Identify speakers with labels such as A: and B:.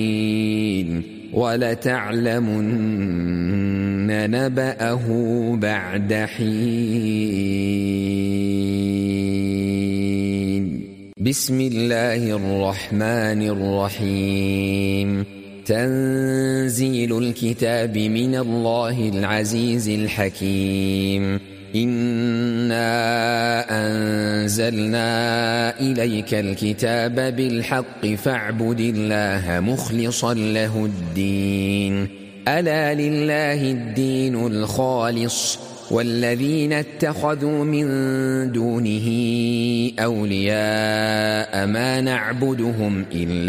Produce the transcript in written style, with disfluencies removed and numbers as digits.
A: وَلَتَعْلَمُنَّ نَبَأَهُ بَعْدَ حِينٍ. بسم الله الرحمن الرحيم. تنزيل الكتاب من الله العزيز الحكيم. إنا أنزلنا إليك الكتاب بالحق فاعبد الله مخلصا له الدين. ألا لله الدين الخالص والذين اتخذوا من دونه أولياء ما نعبدهم إلا